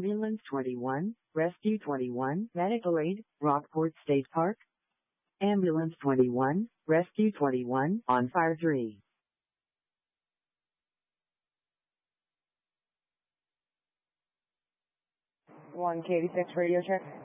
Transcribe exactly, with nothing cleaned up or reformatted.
Ambulance twenty-one, Rescue twenty-one, Medical Aid, Rockport State Park. Ambulance twenty-one, Rescue twenty-one, on fire three. one K eighty-six radio check.